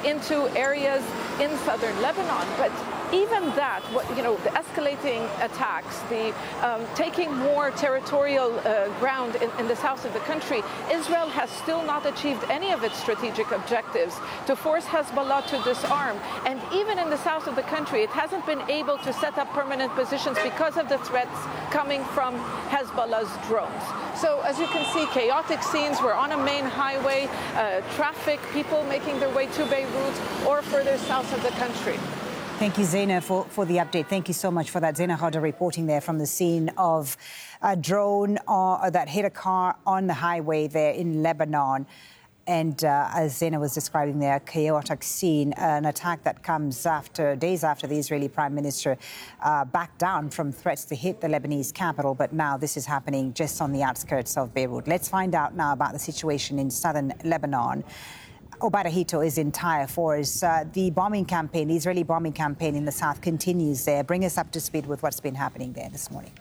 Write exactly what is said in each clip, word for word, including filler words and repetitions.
into areas in southern Lebanon. But even that, what, you know, the escalating attacks, the um, taking more territorial uh, ground in, in the south of the country, Israel has still not achieved any of its strategic objectives to force Hezbollah to disarm. And even in the south of the country, it hasn't been able to set up permanent positions because of the threats coming from Hezbollah's drones. So as you can see, chaotic scenes. We're on a main highway, uh, traffic, people making their way to Beirut or further south of the country. Thank you, Zaina, for, for the update. Thank you so much for that. Zaina Khadr reporting there from the scene of a drone uh, that hit a car on the highway there in Lebanon. And uh, as Zaina was describing there, a chaotic scene, an attack that comes after days after the Israeli Prime Minister uh, backed down from threats to hit the Lebanese capital. But now this is happening just on the outskirts of Beirut. Let's find out now about the situation in southern Lebanon. Obaida Hito is in Tyre for us. Uh, the bombing campaign, the Israeli bombing campaign in the south continues there. Bring us up to speed with what's been happening there this morning.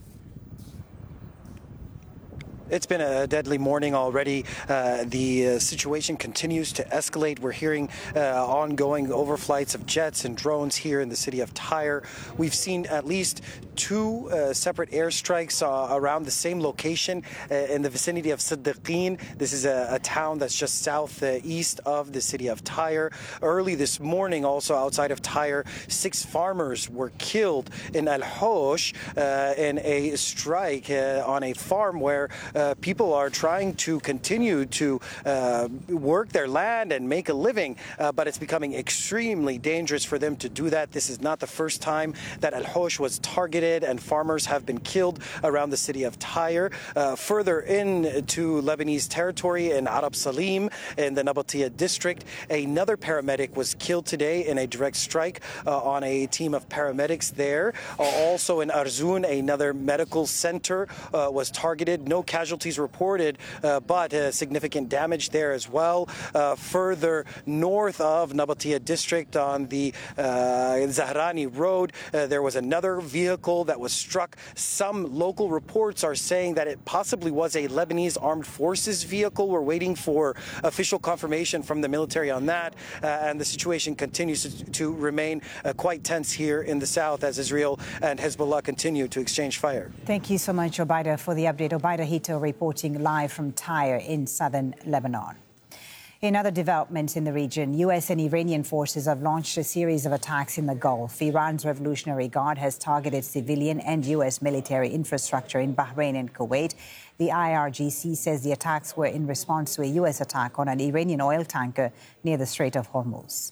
It's been a deadly morning already. Uh, the uh, situation continues to escalate. We're hearing uh, ongoing overflights of jets and drones here in the city of Tyre. We've seen at least two uh, separate airstrikes uh, around the same location uh, in the vicinity of Siddiqeen. This is a, a town that's just southeast of the city of Tyre. Early this morning, also outside of Tyre, six farmers were killed in Al Hosh uh, in a strike uh, on a farm where Uh, people are trying to continue to uh, work their land and make a living, uh, but it's becoming extremely dangerous for them to do that. This is not the first time that Al Hosh was targeted and farmers have been killed around the city of Tyre. Uh, further into Lebanese territory in Arab Salim in the Nabatia district, another paramedic was killed today in a direct strike uh, on a team of paramedics there. Uh, also in Arzoon, another medical center uh, was targeted. No casualties Casualties reported, uh, but uh, significant damage there as well. Uh, further north of Nabatia district on the uh, Zahrani Road, uh, there was another vehicle that was struck. Some local reports are saying that it possibly was a Lebanese armed forces vehicle. We're waiting for official confirmation from the military on that, uh, and the situation continues to, to remain uh, quite tense here in the south as Israel and Hezbollah continue to exchange fire. Thank you so much, Obaida, for the update. Obaida Hito reporting live from Tyre in southern Lebanon. In other developments in the region, U S and Iranian forces have launched a series of attacks in the Gulf. Iran's Revolutionary Guard has targeted civilian and U S military infrastructure in Bahrain and Kuwait. The I R G C says the attacks were in response to a U S attack on an Iranian oil tanker near the Strait of Hormuz.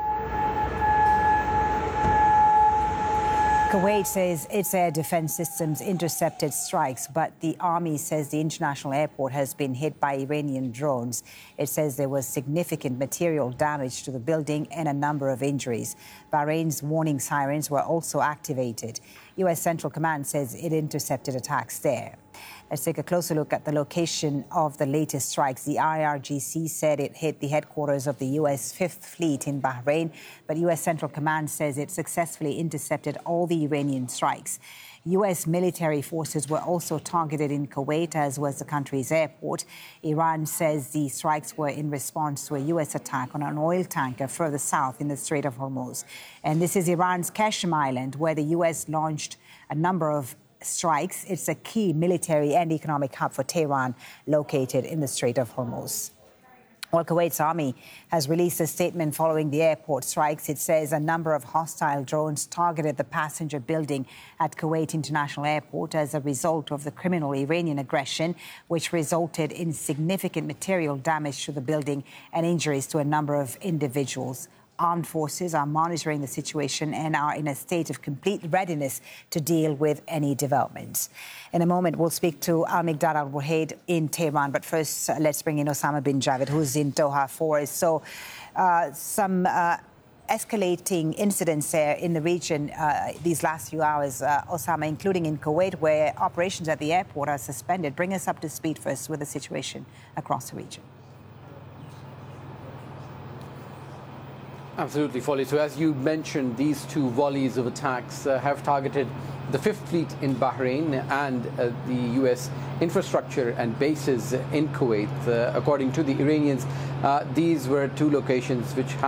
Kuwait says its air defense systems intercepted strikes, but the army says the international airport has been hit by Iranian drones. It says there was significant material damage to the building and a number of injuries. Bahrain's warning sirens were also activated. U S Central Command says it intercepted attacks there. Let's take a closer look at the location of the latest strikes. The I R G C said it hit the headquarters of the U S Fifth Fleet in Bahrain, but U S Central Command says it successfully intercepted all the Iranian strikes. U S military forces were also targeted in Kuwait, as was the country's airport. Iran says the strikes were in response to a U S attack on an oil tanker further south in the Strait of Hormuz. And this is Iran's Qashm Island, where the U S launched a number of strikes. It's a key military and economic hub for Tehran, located in the Strait of Hormuz. Well, Kuwait's army has released a statement following the airport strikes. It says a number of hostile drones targeted the passenger building at Kuwait International Airport as a result of the criminal Iranian aggression, which resulted in significant material damage to the building and injuries to a number of individuals. Armed forces are monitoring the situation and are in a state of complete readiness to deal with any developments. In a moment, we'll speak to Al-Miqdad Al-Ruhaid in Tehran. But first, uh, let's bring in Osama bin Javed, who's in Doha for us. So uh, some uh, escalating incidents there in the region uh, these last few hours, uh, Osama, including in Kuwait, where operations at the airport are suspended. Bring us up to speed first with the situation across the region. Absolutely, Folly. So as you mentioned, these two volleys of attacks uh, have targeted the Fifth Fleet in Bahrain and uh, the U S infrastructure and bases in Kuwait. Uh, according to the Iranians, uh, these were two locations which